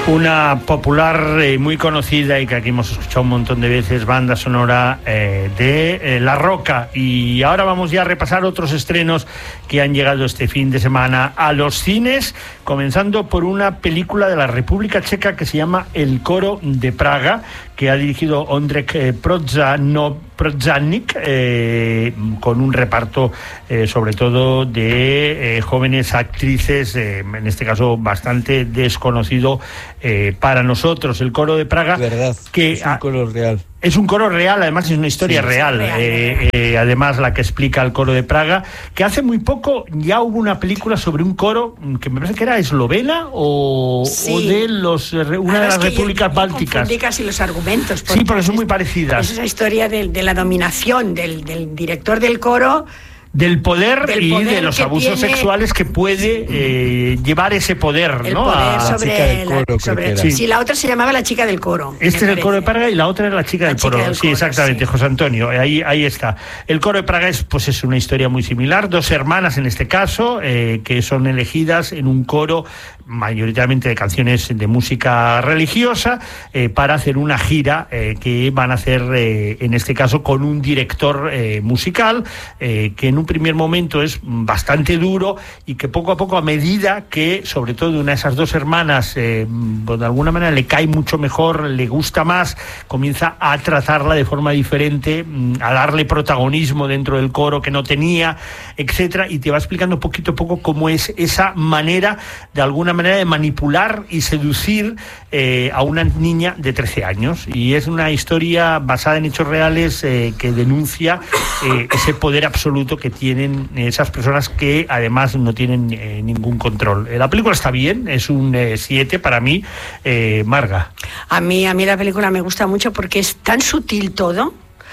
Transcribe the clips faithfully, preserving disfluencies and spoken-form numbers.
Una popular y eh, muy conocida y que aquí hemos escuchado un montón de veces, banda sonora eh, de eh, La Roca. Y ahora vamos ya a repasar otros estrenos que han llegado este fin de semana a los cines, comenzando por una película de la República Checa que se llama El Coro de Praga, que ha dirigido Ondřej eh, Prodzano, Prozanik, eh, con un reparto eh, sobre todo de eh, jóvenes actrices, eh, en este caso bastante desconocido eh, para nosotros. El Coro de Praga, verdad, que es un coro real. Es un coro real, además es una historia sí, real, real, eh, real. Eh, además la que explica el Coro de Praga, que hace muy poco ya hubo una película sobre un coro que me parece que era eslovena o, sí. o de los una Además de las repúblicas yo, yo bálticas. Confundí casi los argumentos. Sí, porque son muy parecidas. Es esa historia de, de la dominación del, del director del coro, del poder del y poder de los abusos sexuales que puede eh, llevar ese poder, el ¿no? Poder a sobre la, coro, sobre, sí. sí, la otra se llamaba La Chica del Coro. Este es el Coro de Praga y la otra es La Chica, la del, chica coro. del Sí, Coro. exactamente, sí. José Antonio, ahí, ahí está. El Coro de Praga es, pues, es una historia muy similar, dos hermanas en este caso, eh, que son elegidas en un coro mayoritariamente de canciones de música religiosa, eh, para hacer una gira eh, que van a hacer, eh, en este caso, con un director eh, musical, eh, que en un primer momento es bastante duro y que poco a poco, a medida que, sobre todo, una de esas dos hermanas, eh, de alguna manera le cae mucho mejor, le gusta más, comienza a tratarla de forma diferente, a darle protagonismo dentro del coro que no tenía, etcétera, y te va explicando poquito a poco cómo es esa manera, de alguna manera, de manipular y seducir eh, a una niña de trece años. Y es una historia basada en hechos reales eh, que denuncia eh, ese poder absoluto que tienen esas personas que además no tienen eh, ningún control. Eh, la película está bien, es un siete eh, para mí. eh, Marga. A mí, a mí la película me gusta mucho porque es tan sutil todo.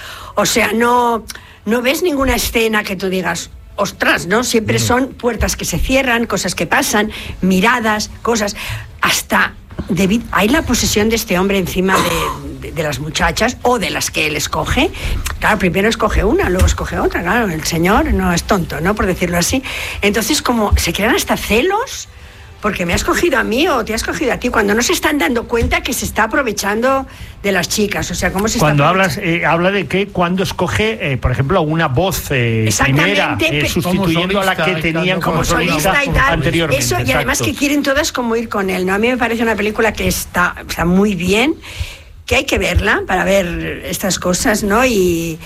O sea, no, no ves ninguna escena que tú digas, ostras, ¿no? Siempre son puertas que se cierran, cosas que pasan, miradas, cosas. Hasta David, hay la posesión de este hombre encima de, de, de las muchachas o de las que él escoge. Claro, primero escoge una, luego escoge otra. Claro, el señor no es tonto, ¿no? Por decirlo así. Entonces, como se crean hasta celos, porque me has cogido a mí o te has cogido a ti, cuando no se están dando cuenta que se está aprovechando de las chicas. O sea, ¿cómo se cuando está hablas eh, habla de que cuando escoge, eh, por ejemplo, una voz eh, primera, eh, sustituyendo a la que tenían como, como solista, solista y tal, anteriormente. Eso, y exacto. Además que quieren todas como ir con él, ¿no? A mí me parece una película que está, está muy bien, que hay que verla para ver estas cosas, ¿no? Y...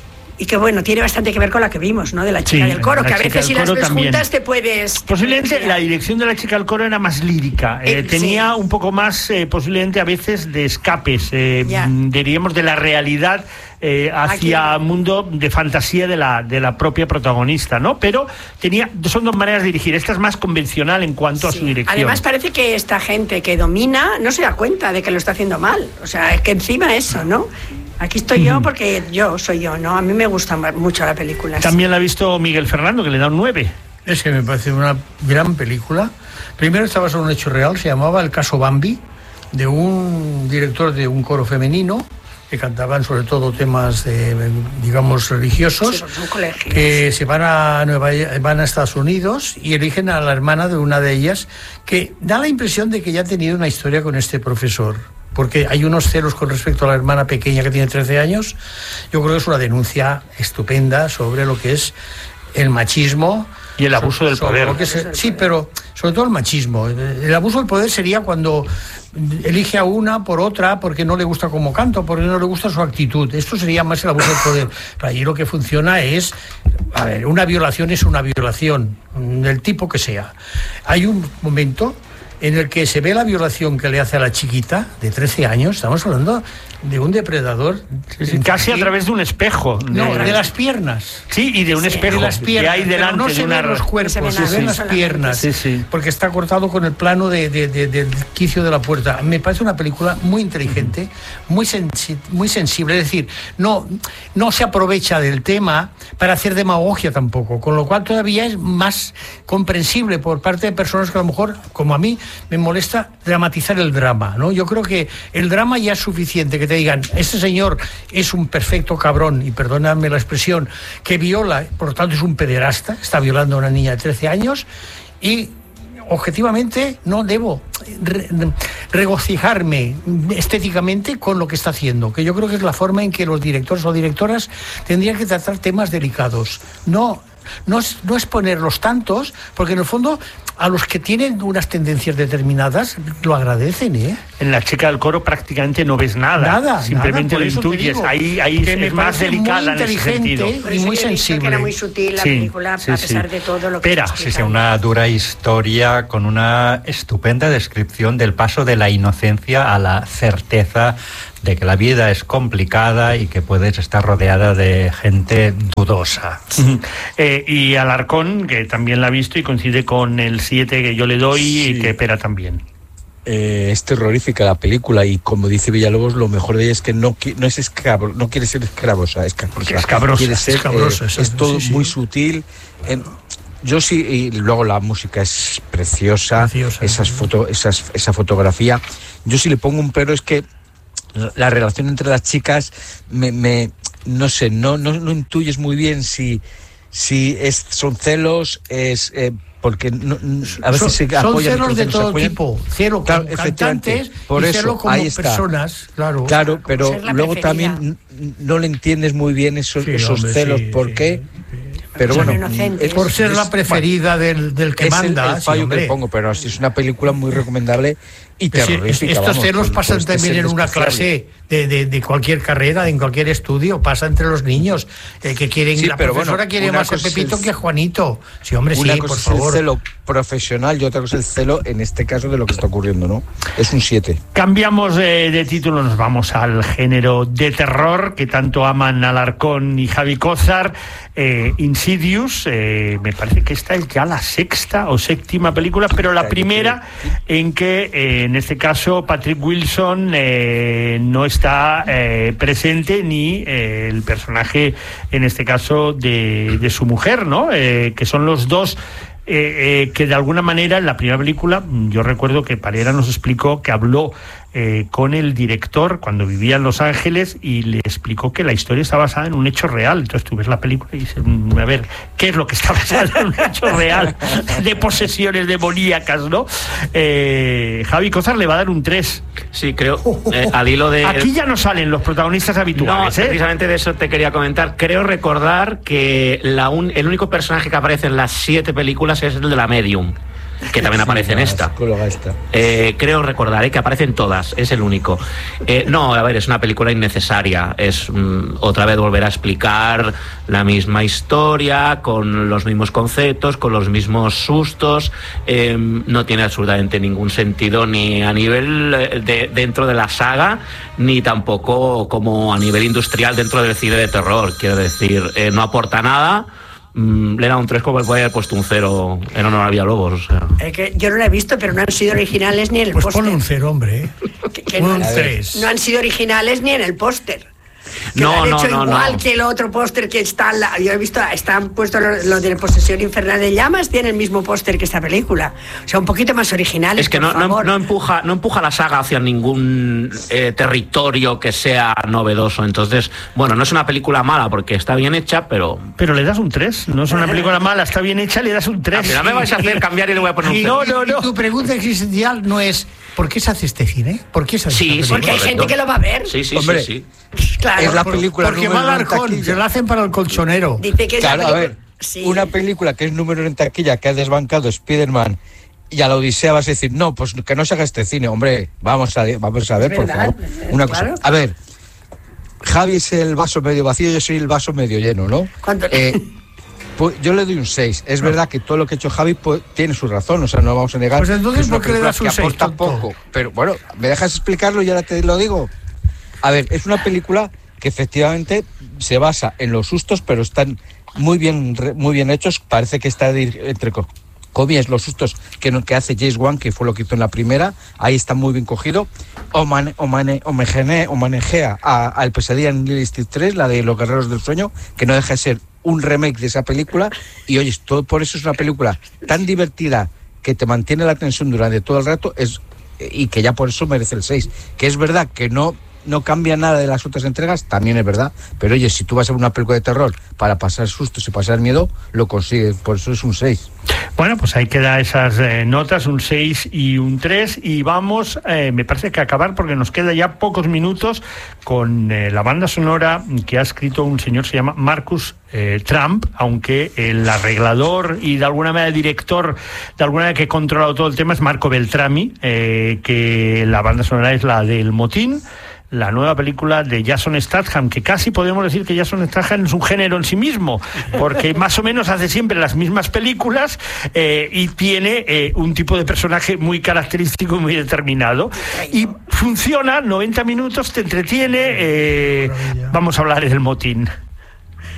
Y que, bueno, tiene bastante que ver con la que vimos, ¿no? De La Chica sí, del Coro, que a veces si las ves también juntas te puedes... Posiblemente la dirección de La Chica del Coro era más lírica, eh, eh, tenía sí. un poco más, eh, posiblemente a veces, de escapes, eh, diríamos, de la realidad eh, hacia un mundo de fantasía de la, de la propia protagonista, ¿no? Pero tenía, son dos maneras de dirigir. Esta es más convencional en cuanto sí. a su dirección. Además parece que esta gente que domina no se da cuenta de que lo está haciendo mal. O sea, es que encima eso, ¿no? Aquí estoy yo porque yo soy yo, ¿no? A mí me gusta mucho la película. También la ha visto Miguel Fernando, que le da un nueve. Es que me parece una gran película. Primero estaba sobre un hecho real, se llamaba El caso Bambi, de un director de un coro femenino, que cantaban sobre todo temas, de, digamos, religiosos, sí, son colegios, que sí. se van a, Nueva, van a Estados Unidos y eligen a la hermana de una de ellas, que da la impresión de que ya ha tenido una historia con este profesor. Porque hay unos celos con respecto a la hermana pequeña que tiene trece años. Yo creo que es una denuncia estupenda sobre lo que es el machismo y el abuso del poder. Es, sí, pero sobre todo el machismo. El abuso del poder sería cuando elige a una por otra porque no le gusta cómo canta, porque no le gusta su actitud. Esto sería más el abuso del poder. Allí lo que funciona es, a ver, una violación es una violación, del tipo que sea. Hay un momento en el que se ve la violación que le hace a la chiquita de trece años. Estamos hablando de un depredador casi a través de un espejo, no, de, de las piernas. Sí, y de un sí, espejo de las piernas, que hay delante no se de una... ven los cuerpos, se ven, se ven las piernas, sí, sí. porque está cortado con el plano de, de, de, del quicio de la puerta. Me parece una película muy inteligente, muy, sensi muy sensible, es decir, no, no se aprovecha del tema para hacer demagogia tampoco, con lo cual todavía es más comprensible por parte de personas que a lo mejor, como a mí, me molesta dramatizar el drama, ¿no? Yo creo que el drama ya es suficiente, que te digan, este señor es un perfecto cabrón, y perdóname la expresión, que viola, por lo tanto es un pederasta, está violando a una niña de trece años, y objetivamente no debo re, regocijarme estéticamente con lo que está haciendo, que yo creo que es la forma en que los directores o directoras tendrían que tratar temas delicados. No, no es, no es ponerlos tantos, porque en el fondo a los que tienen unas tendencias determinadas lo agradecen, ¿eh? En La chica del coro prácticamente no ves nada. Nada, simplemente nada, lo intuyes. Ahí, ahí que es más delicada en ese sentido. Y muy sensible. Que era muy sutil la sí, película, sí, a pesar sí. de todo lo que Espera, sí, sí, una dura historia con una estupenda descripción del paso de la inocencia a la certeza de que la vida es complicada y que puedes estar rodeada de gente dudosa. eh, y Alarcón, que también la ha visto y coincide con el siete que yo le doy sí. y que Pera también. Eh, es terrorífica la película y, como dice Villalobos, lo mejor de ella es que no, no es escabro, no quiere ser escrabosa, escabrosa. Escabrosa, quiere ser, escabrosa, eh, es todo sí, muy sí. sutil. Eh, yo sí, y luego la música es preciosa, preciosa esas foto, esas, esa fotografía. Yo sí le pongo un pero, es que la relación entre las chicas me, me no sé, no, no, no intuyes muy bien si, si es, son celos, es eh, porque no, a veces son, se apoyan, son celos de todo tipo, celo claro, como cantantes por y eso, celo como ahí está. personas, claro. Claro, pero luego preferida. también no le entiendes muy bien esos, sí, esos hombre, celos, sí, ¿por sí, qué? Sí. Pero son bueno, inocentes. Por ser la preferida bueno, del, del que es manda. el, el fallo sí, que pongo, pero sí es una película muy recomendable y terrorífica. Sí, estos vamos, celos por, pasan por este también en una clase de, de, de cualquier carrera, en cualquier estudio, pasa entre los niños eh, que quieren, sí, la pero profesora bueno, quiere más a Pepito el, que a Juanito. Sí, hombre, una sí, cosa por es favor. El celo profesional y otra cosa es el celo, en este caso, de lo que está ocurriendo, ¿no? Es un siete. Cambiamos de, de título, nos vamos al género de terror que tanto aman Alarcón y Javi Cózar. Eh, Insidious, eh, me parece que esta es ya la sexta o séptima película, pero la primera en que, eh, en este caso, Patrick Wilson eh, no está eh, presente, ni eh, el personaje, en este caso, de, de su mujer, ¿no? Eh, que son los dos eh, eh, que de alguna manera en la primera película, yo recuerdo que Parera nos explicó que habló Eh, con el director cuando vivía en Los Ángeles y le explicó que la historia está basada en un hecho real. Entonces tú ves la película y dices, a ver, ¿qué es lo que está basado en un hecho real de posesiones demoníacas, ¿no? Eh, Javi Cózar le va a dar un tres. Sí, creo, eh, al hilo de... Aquí ya no salen los protagonistas habituales, no, ¿eh? Precisamente de eso te quería comentar. Creo recordar que la un, el único personaje que aparece en las siete películas es el de la medium, que también aparece sí, en esta. esta. Eh, creo recordar ¿eh? que aparecen todas, es el único. Eh, no, a ver, es una película innecesaria. Es mm, otra vez volver a explicar la misma historia, con los mismos conceptos, con los mismos sustos. Eh, no tiene absolutamente ningún sentido ni a nivel de, dentro de la saga, ni tampoco como a nivel industrial dentro del cine de terror. Quiero decir, eh, no aporta nada. Le da un tres como el puede haber puesto un cero en honor a Villalobos, o sea. Es que yo no la he visto, pero no han sido originales ni en el pues póster. Pues pone un cero, hombre. ¿eh? que, que un no, tres. No han sido originales ni en el póster. Que no, lo han no, hecho no, igual no. que el otro póster que está la, yo he visto, están puestos los lo de Posesión Infernal de Llamas, tiene el mismo póster que esta película, o sea, un poquito más originales. Es que no, no, no empuja no empuja la saga hacia ningún eh, territorio que sea novedoso. Entonces, bueno, no es una película mala porque está bien hecha, pero pero le das un tres. No es una película mala, está bien hecha, le das un tres. Al final me vais a hacer cambiar y le voy a poner un cero. No, no, no. Y tu pregunta existencial no es ¿por qué se hace este cine? ¿Por qué se hace sí, este porque hay gente que lo va a ver. Sí, sí, Hombre, sí, sí. Claro, es la por, película porque va al Arcón, se la hacen para el colchonero. Dice que es claro, la a ver, sí. Una película que es número en taquilla, que ha desbancado Spider-Man, y a la Odisea vas a decir, no, pues que no se haga este cine, hombre, vamos a, vamos a ver, por favor. Una claro. cosa, a ver, Javi es el vaso medio vacío, yo soy el vaso medio lleno, ¿no? Eh, pues yo le doy un seis. Es no. verdad que todo lo que ha hecho Javi pues, tiene su razón, o sea, no vamos a negar. Pues entonces, ¿por qué le das un seis? Poco, pero bueno, ¿me dejas explicarlo y ahora te lo digo? A ver, es una película que efectivamente se basa en los sustos, pero están muy bien, muy bien hechos. Parece que está de, entre comillas los sustos que, no, que hace James Wan, que fue lo que hizo en la primera. Ahí está muy bien cogido. O, man, o, mane, o, mejene, o manejea a, a El Pesadilla en Elm Street tres, la de Los Guerreros del Sueño, que no deja de ser un remake de esa película. Y oye, todo por eso es una película tan divertida que te mantiene la tensión durante todo el rato, es, y que ya por eso merece el seis. Que es verdad que no no cambia nada de las otras entregas, también es verdad, pero oye, si tú vas a ver una película de terror para pasar sustos y pasar miedo, lo consigues, por eso es un seis. Bueno, pues ahí queda esas eh, notas, un seis y un tres, y vamos, eh, me parece que acabar, porque nos queda ya pocos minutos, con eh, la banda sonora que ha escrito un señor, se llama Marcus eh, Trump, aunque el arreglador y de alguna manera el director, de alguna manera que ha controlado todo el tema, es Marco Beltrami, eh, que la banda sonora es la del Motín, la nueva película de Jason Statham, que casi podemos decir que Jason Statham es un género en sí mismo, porque más o menos hace siempre las mismas películas eh, y tiene eh, un tipo de personaje muy característico y muy determinado. Y funciona, noventa minutos, te entretiene. Eh, vamos a hablar del Motín.